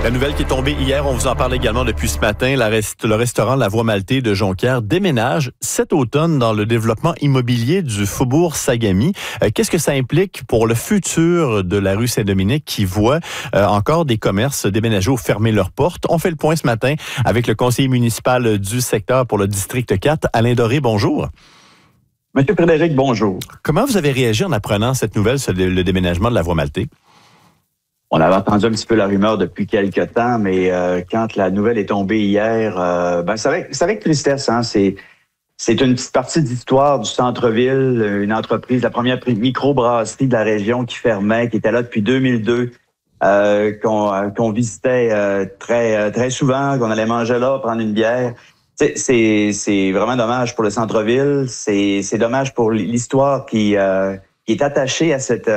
La nouvelle qui est tombée hier, on vous en parle également depuis ce matin, le restaurant La Voie Maltée de Jonquière déménage cet automne dans le développement immobilier du Faubourg Sagami. Qu'est-ce que ça implique pour le futur de la rue Saint-Dominique qui voit encore des commerces déménager ou fermer leurs portes? On fait le point ce matin avec le conseiller municipal du secteur pour le district 4, Alain Doré. Bonjour. Monsieur Frédéric, bonjour. Comment vous avez réagi en apprenant cette nouvelle sur le déménagement de La Voie Maltée? On avait entendu un petit peu la rumeur depuis quelques temps, mais quand la nouvelle est tombée hier, c'est avec tristesse. Hein? C'est une petite partie d'histoire du centre-ville, une entreprise, la première microbrasserie de la région qui fermait, qui était là depuis 2002, qu'on visitait très souvent, qu'on allait manger là, prendre une bière. C'est vraiment dommage pour le centre-ville. C'est dommage pour l'histoire qui est attachée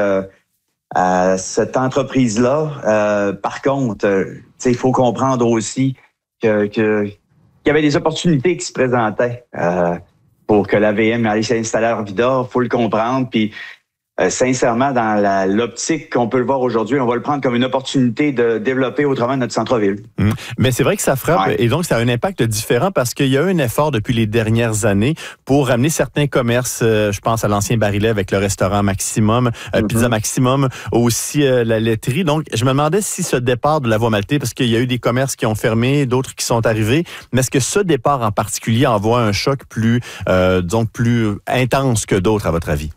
à cette entreprise-là. Par contre, il faut comprendre aussi qu'il y avait des opportunités qui se présentaient pour que l'AVM allait s'installer à Arvida. Il faut le comprendre. Puis, sincèrement, dans l'optique qu'on peut le voir aujourd'hui, on va le prendre comme une opportunité de développer autrement notre centre-ville. Mais c'est vrai que ça frappe et donc ça a un impact différent parce qu'il y a eu un effort depuis les dernières années pour ramener certains commerces, je pense à l'ancien Barillet avec le restaurant Maximum, Pizza Maximum, aussi la laiterie. Donc, je me demandais si ce départ de La Voie Maltée, parce qu'il y a eu des commerces qui ont fermé, d'autres qui sont arrivés, mais est-ce que ce départ en particulier envoie un choc plus intense que d'autres, à votre avis?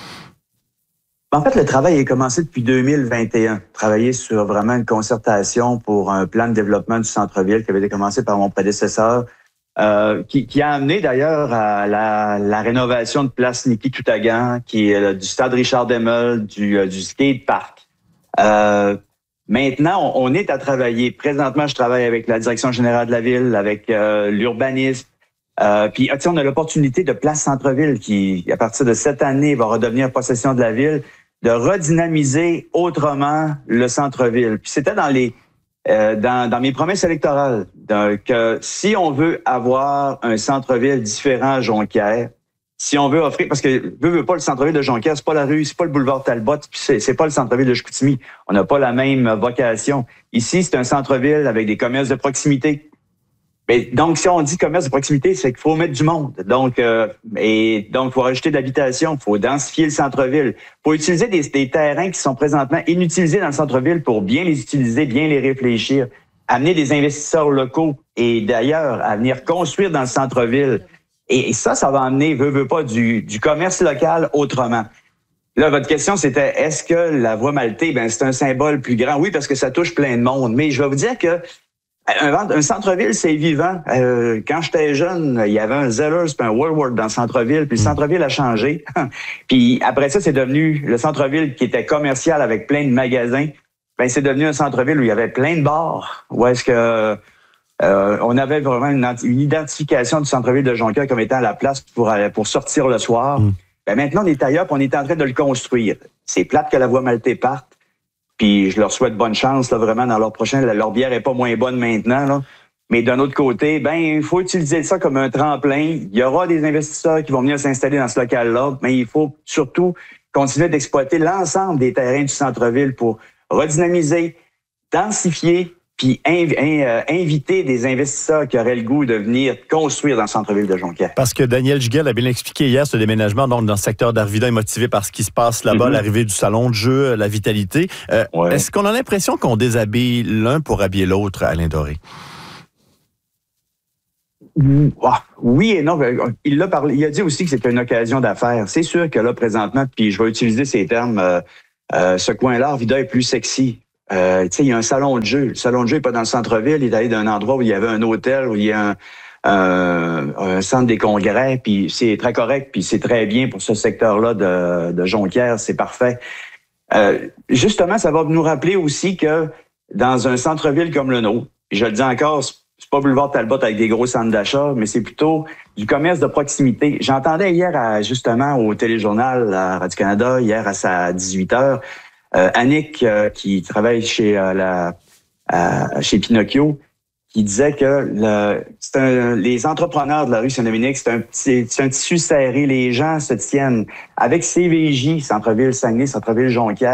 En fait, le travail a commencé depuis 2021. Travailler sur vraiment une concertation pour un plan de développement du centre-ville qui avait été commencé par mon prédécesseur, qui a amené d'ailleurs à la rénovation de Place Niki Toutagan, qui est du stade Richard Demel, du skate park. Maintenant, on est à travailler. Présentement, je travaille avec la direction générale de la ville, avec l'urbanisme. Puis, on a l'opportunité de Place Centre-ville qui, à partir de cette année, va redevenir possession de la ville, de redynamiser autrement le centre-ville. Puis c'était dans mes promesses électorales que si on veut avoir un centre-ville différent à Jonquière, si on veut offrir, parce que veut pas le centre-ville de Jonquière, c'est pas la rue, c'est pas le boulevard Talbot, puis c'est pas le centre-ville de Chicoutimi. On n'a pas la même vocation. Ici, c'est un centre-ville avec des commerces de proximité. Mais donc, si on dit commerce de proximité, c'est qu'il faut mettre du monde. Donc, il faut rajouter de l'habitation, il faut densifier le centre-ville. Il faut utiliser des terrains qui sont présentement inutilisés dans le centre-ville pour bien les utiliser, bien les réfléchir, amener des investisseurs locaux et d'ailleurs à venir construire dans le centre-ville. Et ça va amener, veut pas, du commerce local autrement. Là, votre question, c'était, est-ce que La Voie Maltée, c'est un symbole plus grand? Oui, parce que ça touche plein de monde. Mais je vais vous dire que un centre-ville, c'est vivant. Quand j'étais jeune, il y avait un Zellers puis un Woolworth dans le centre-ville, puis le centre-ville a changé. Puis après ça, c'est devenu le centre-ville qui était commercial avec plein de magasins. C'est devenu un centre-ville où il y avait plein de bars. Où est-ce que on avait vraiment une identification du centre-ville de Jonquière comme étant la place pour sortir le soir. Maintenant, on est ailleurs, puis on est en train de le construire. C'est plate que La Voie Maltée parte. Puis je leur souhaite bonne chance là, vraiment dans leur prochain. Leur bière est pas moins bonne maintenant. Là. Mais d'un autre côté, il faut utiliser ça comme un tremplin. Il y aura des investisseurs qui vont venir s'installer dans ce local-là, mais il faut surtout continuer d'exploiter l'ensemble des terrains du centre-ville pour redynamiser, densifier, puis inviter des investisseurs qui auraient le goût de venir construire dans le centre-ville de Jonquière. Parce que Daniel Giguel a bien expliqué hier, ce déménagement donc dans le secteur d'Arvida est motivé par ce qui se passe là-bas, l'arrivée du salon de jeu, la vitalité. Est-ce qu'on a l'impression qu'on déshabille l'un pour habiller l'autre, Alain Doré? Oui et non. Il l'a parlé. Il a dit aussi que c'était une occasion d'affaires. C'est sûr que là, présentement, puis je vais utiliser ces termes, ce coin-là, Arvida est plus sexy. Il y a un salon de jeu. Le salon de jeu n'est pas dans le centre-ville. Il est allé d'un endroit où il y avait un hôtel, où il y a un centre des congrès, puis c'est très correct, puis c'est très bien pour ce secteur-là de Jonquière. C'est parfait. Justement, ça va nous rappeler aussi que dans un centre-ville comme le nôtre, je le dis encore, c'est pas boulevard Talbot avec des gros centres d'achat, mais c'est plutôt du commerce de proximité. J'entendais hier, justement, au téléjournal à Radio-Canada, hier à 18h, Annick, qui travaille chez Pinocchio, qui disait que les entrepreneurs de la rue Saint-Dominique, c'est un tissu serré. Les gens se tiennent. Avec CVJ, Centre-Ville Saguenay, Centre-Ville Jonquière,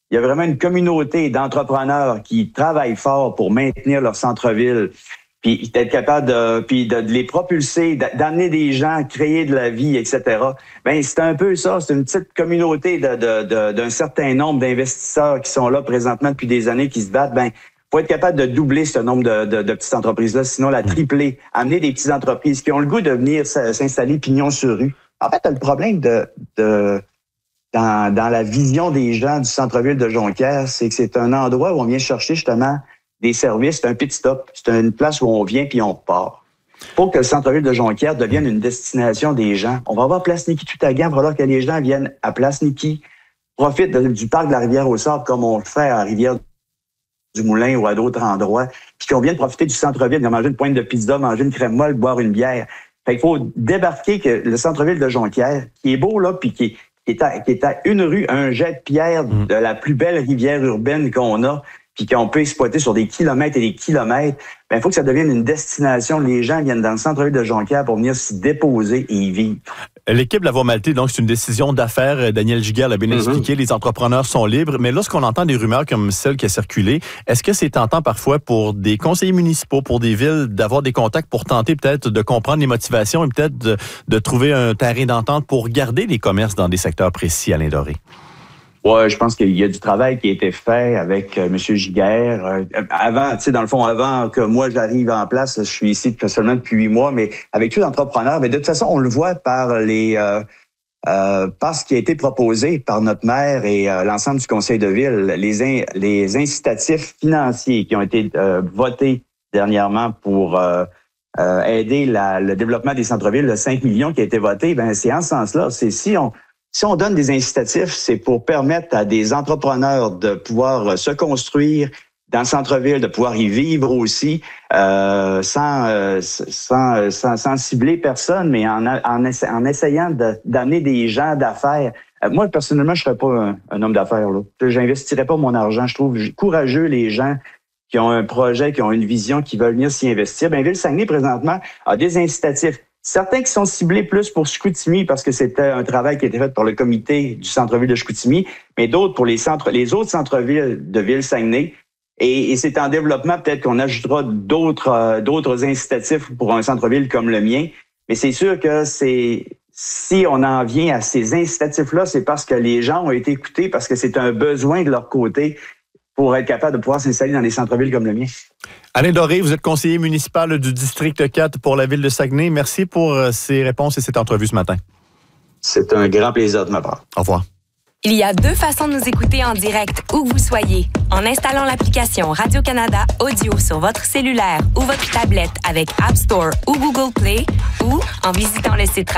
il y a vraiment une communauté d'entrepreneurs qui travaillent fort pour maintenir leur centre-ville, puis d'être capable de les propulser, d'amener des gens, créer de la vie, etc. Ben c'est un peu ça, c'est une petite communauté d'un certain nombre d'investisseurs qui sont là présentement depuis des années, qui se battent. Ben faut être capable de doubler ce nombre de petites entreprises-là, sinon la tripler, amener des petites entreprises qui ont le goût de venir s'installer pignon sur rue. En fait, le problème dans la vision des gens du centre-ville de Jonquière, c'est que c'est un endroit où on vient chercher justement des services, c'est un pit stop, c'est une place où on vient puis on repart. Pour que le centre-ville de Jonquière devienne une destination des gens, on va avoir Place Niki-Toutagan, il va falloir que les gens viennent à Place Niki, profitent du parc de la Rivière-au-Sable comme on le fait à Rivière-du-Moulin ou à d'autres endroits, puis qu'on vienne profiter du centre-ville, de manger une pointe de pizza, manger une crème molle, boire une bière. Fait qu'il faut débarquer que le centre-ville de Jonquière, qui est beau là, puis qui est à une rue, un jet de pierre de la plus belle rivière urbaine qu'on a, puis qu'on peut exploiter sur des kilomètres et des kilomètres, ben il faut que ça devienne une destination. Les gens viennent dans le centre-ville de Jonquière pour venir s'y déposer et y vivre. L'équipe de la Voie Maltée, donc, c'est une décision d'affaires. Daniel Giguère l'a bien expliqué. Les entrepreneurs sont libres. Mais lorsqu'on entend des rumeurs comme celle qui a circulé, est-ce que c'est tentant parfois pour des conseillers municipaux, pour des villes, d'avoir des contacts pour tenter peut-être de comprendre les motivations et peut-être de trouver un terrain d'entente pour garder les commerces dans des secteurs précis, Alain Doré? Ouais, je pense qu'il y a du travail qui a été fait avec M. Giguère. Avant, tu sais, dans le fond, avant que moi j'arrive en place, je suis ici seulement depuis 8 mois, mais avec tous les entrepreneurs, mais de toute façon, on le voit par par ce qui a été proposé par notre maire et l'ensemble du conseil de ville, les incitatifs financiers qui ont été votés dernièrement pour aider le développement des centres-villes, le 5 millions qui a été voté, ben c'est en ce sens-là. C'est si on donne des incitatifs, c'est pour permettre à des entrepreneurs de pouvoir se construire dans le centre-ville, de pouvoir y vivre aussi, sans cibler personne, mais en essayant d'amener des gens d'affaires. Moi, personnellement, je serais pas un homme d'affaires, là. J'investirais pas mon argent. Je trouve courageux les gens qui ont un projet, qui ont une vision, qui veulent venir s'y investir. Ben, Ville-Saguenay, présentement, a des incitatifs. Certains qui sont ciblés plus pour Chicoutimi parce que c'était un travail qui a été fait par le comité du centre-ville de Chicoutimi, mais d'autres pour les autres centres-villes de Ville-Saguenay. Et c'est en développement, peut-être qu'on ajoutera d'autres incitatifs pour un centre-ville comme le mien. Mais c'est sûr que si on en vient à ces incitatifs-là, c'est parce que les gens ont été écoutés, parce que c'est un besoin de leur côté pour être capable de pouvoir s'installer dans des centres-villes comme le mien. Alain Doré, vous êtes conseiller municipal du district 4 pour la ville de Saguenay. Merci pour ces réponses et cette entrevue ce matin. C'est un grand plaisir de ma part. Au revoir. Il y a 2 façons de nous écouter en direct, où que vous soyez. En installant l'application Radio-Canada Audio sur votre cellulaire ou votre tablette avec App Store ou Google Play, ou en visitant le site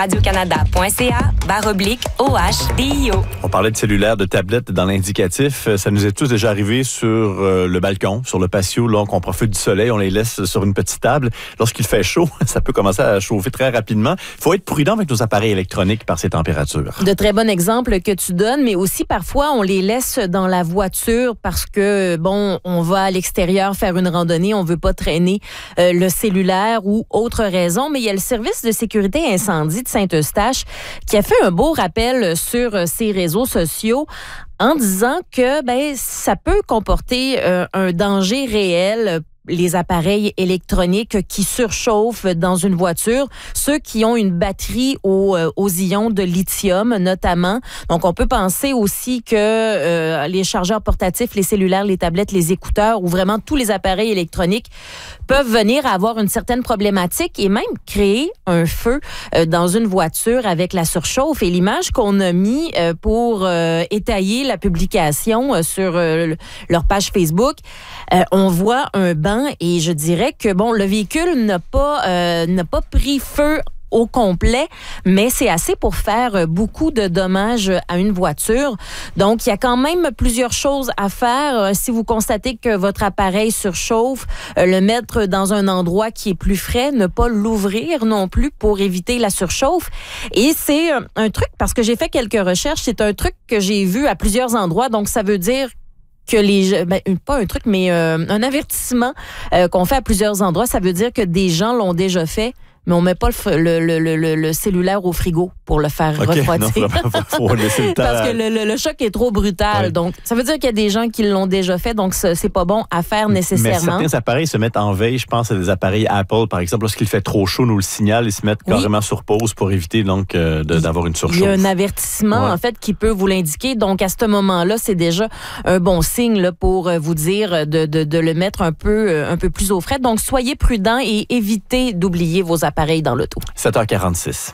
radiocanada.ca/OHDIO. On parlait de cellulaire, de tablette dans l'indicatif. Ça nous est tous déjà arrivé sur le balcon, sur le patio, là, qu'on profite du soleil, on les laisse sur une petite table. Lorsqu'il fait chaud, ça peut commencer à chauffer très rapidement. Il faut être prudent avec nos appareils électroniques par ces températures. De très bons exemples que tu donnes, mais aussi parfois on les laisse dans la voiture parce que, bon, on va à l'extérieur faire une randonnée, on veut pas traîner le cellulaire ou autre raison, mais il y a le service de sécurité incendie de Saint-Eustache qui a fait un beau rappel sur ses réseaux sociaux en disant que ça peut comporter un danger réel, les appareils électroniques qui surchauffent dans une voiture, ceux qui ont une batterie aux ions de lithium notamment. Donc, on peut penser aussi que les chargeurs portatifs, les cellulaires, les tablettes, les écouteurs ou vraiment tous les appareils électroniques peuvent venir à avoir une certaine problématique et même créer un feu dans une voiture avec la surchauffe. Et l'image qu'on a mis pour étayer la publication sur leur page Facebook, on voit un banc et je dirais que le véhicule n'a pas pris feu au complet, mais c'est assez pour faire beaucoup de dommages à une voiture. Donc, il y a quand même plusieurs choses à faire. Si vous constatez que votre appareil surchauffe, le mettre dans un endroit qui est plus frais, ne pas l'ouvrir non plus pour éviter la surchauffe. Et c'est un truc, parce que j'ai fait quelques recherches, c'est un truc que j'ai vu à plusieurs endroits, donc ça veut dire que pas un truc, mais un avertissement qu'on fait à plusieurs endroits, ça veut dire que des gens l'ont déjà fait, mais on met pas le cellulaire au frigo pour le faire refroidir. Faut laisser le temps. Parce que le choc est trop brutal. Donc, ça veut dire qu'il y a des gens qui l'ont déjà fait, donc c'est pas bon à faire nécessairement. Mais certains appareils se mettent en veille. Je pense à des appareils Apple, par exemple, lorsqu'il fait trop chaud, nous le signale, ils se mettent carrément sur pause pour éviter donc d'avoir une surchauffe. Il y a un avertissement, en fait, qui peut vous l'indiquer. Donc, à ce moment-là, c'est déjà un bon signe là, pour vous dire de le mettre un peu plus au frais. Donc, soyez prudents et évitez d'oublier vos appareils dans l'auto. 7h46.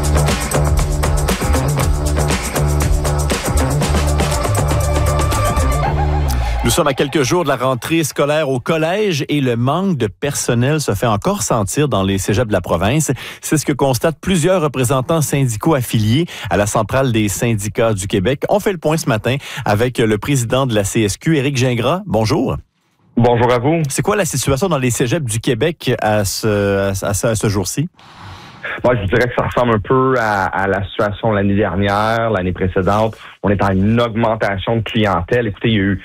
Nous sommes à quelques jours de la rentrée scolaire au collège et le manque de personnel se fait encore sentir dans les cégeps de la province. C'est ce que constatent plusieurs représentants syndicaux affiliés à la centrale des syndicats du Québec. On fait le point ce matin avec le président de la CSQ, Éric Gingras. Bonjour. Bonjour à vous. C'est quoi la situation dans les cégeps du Québec à ce jour-ci? Moi, je dirais que ça ressemble un peu à la situation l'année dernière, l'année précédente. On est en une augmentation de clientèle. Écoutez, il y a eu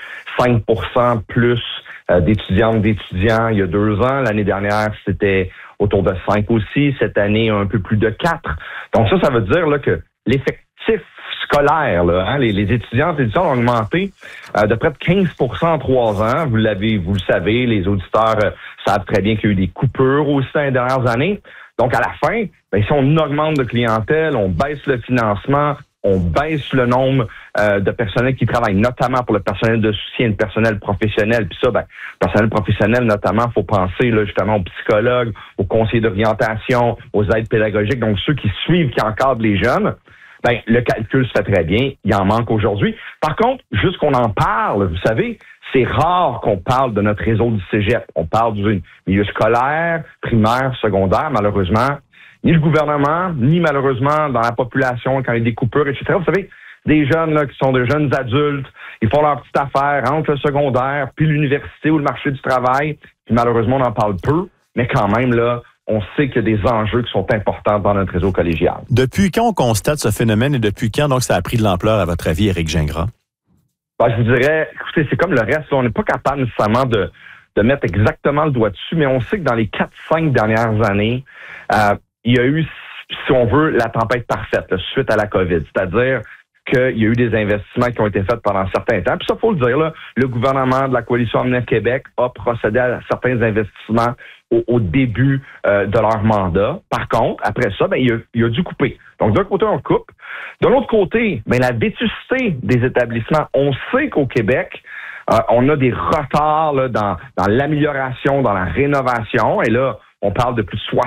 5% plus d'étudiantes, d'étudiants il y a 2 ans. L'année dernière, c'était autour de 5 aussi. Cette année, un peu plus de 4. Donc ça veut dire là, que l'effectif scolaire, là, les étudiantes et étudiants ont augmenté de près de 15% en 3 ans. Vous le savez, les auditeurs savent très bien qu'il y a eu des coupures aussi dans les dernières années. Donc, à la fin, si on augmente de clientèle, on baisse le financement, on baisse le nombre de personnels qui travaillent, notamment pour le personnel de soutien, le personnel professionnel. Puis ça, le personnel professionnel, notamment, il faut penser là, justement aux psychologues, aux conseillers d'orientation, aux aides pédagogiques, donc ceux qui suivent, qui encadrent les jeunes. Le calcul se fait très bien. Il en manque aujourd'hui. Par contre, juste qu'on en parle, vous savez, c'est rare qu'on parle de notre réseau du cégep. On parle du milieu scolaire, primaire, secondaire, malheureusement. Ni le gouvernement, ni malheureusement dans la population, quand il y a des coupures, etc. Vous savez, des jeunes là qui sont des jeunes adultes, ils font leur petite affaire entre le secondaire, puis l'université ou le marché du travail. Puis malheureusement, on en parle peu, mais quand même, là, on sait qu'il y a des enjeux qui sont importants dans notre réseau collégial. Depuis quand on constate ce phénomène et depuis quand donc ça a pris de l'ampleur, à votre avis, Éric Gingras? Je vous dirais, écoutez, c'est comme le reste. Là, on n'est pas capable nécessairement de mettre exactement le doigt dessus, mais on sait que dans les 4-5 dernières années, il y a eu, si on veut, la tempête parfaite là, suite à la COVID. C'est-à-dire qu'il y a eu des investissements qui ont été faits pendant un certain temps. Puis ça, faut le dire, là, le gouvernement de la Coalition Avenir Québec a procédé à certains investissements au début de leur mandat. Par contre, après ça, il a dû couper. Donc, d'un côté, on coupe. De l'autre côté, la vétusté des établissements. On sait qu'au Québec, on a des retards là, dans l'amélioration, dans la rénovation. Et là, on parle de plus de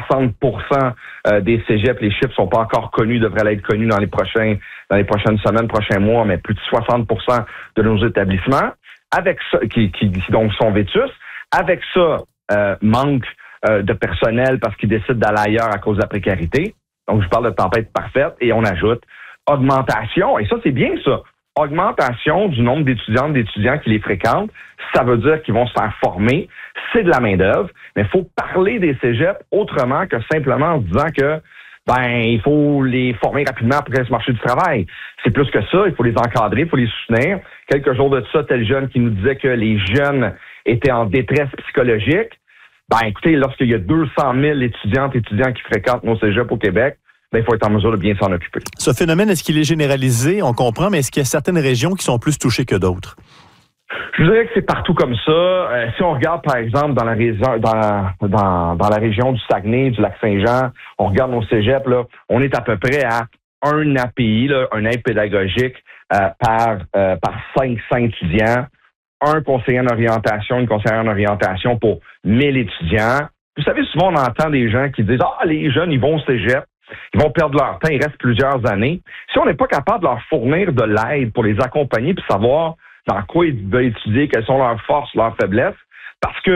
60% des cégeps. Les chiffres sont pas encore connus, devraient être connus dans les prochaines semaines, prochains mois, mais plus de 60% de nos établissements avec ça, qui donc sont vétus. Avec ça, manque de personnel parce qu'ils décident d'aller ailleurs à cause de la précarité. Donc, je parle de tempête parfaite et on ajoute augmentation. Et ça, c'est bien ça. Augmentation du nombre d'étudiantes, d'étudiants qui les fréquentent. Ça veut dire qu'ils vont se faire former. C'est de la main-d'œuvre. Mais il faut parler des cégeps autrement que simplement en disant que il faut les former rapidement pour ce marché du travail. C'est plus que ça. Il faut les encadrer, il faut les soutenir. Quelques jours de ça, tel jeune qui nous disait que les jeunes étaient en détresse psychologique. Écoutez, lorsqu'il y a 200 000 étudiantes et étudiants qui fréquentent nos cégeps au Québec, il faut être en mesure de bien s'en occuper. Ce phénomène, est-ce qu'il est généralisé? On comprend, mais est-ce qu'il y a certaines régions qui sont plus touchées que d'autres? Je dirais que c'est partout comme ça. Si on regarde, par exemple, dans la région du Saguenay, du Lac-Saint-Jean, on regarde nos cégeps, là, on est à peu près à un API, là, un aide pédagogique par 500 étudiants, un conseiller en orientation, une conseillère en orientation pour 1000 étudiants. Vous savez, souvent, on entend des gens qui disent « les jeunes, ils vont au cégep, ils vont perdre leur temps, il reste plusieurs années. » Si on n'est pas capable de leur fournir de l'aide pour les accompagner puis savoir dans quoi ils veulent étudier, quelles sont leurs forces, leurs faiblesses, parce que